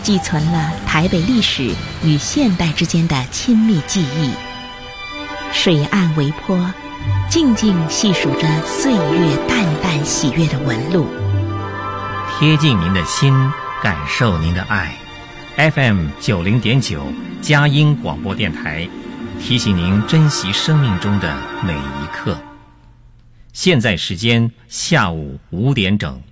寄存了台北历史与现代之间的亲密记忆。水岸微波，静静细数着岁月淡淡喜悦的纹路， 贴近您的心，感受您的爱。FM90.9佳音广播电台，提醒您珍惜生命中的每一刻。现在时间下午5点整。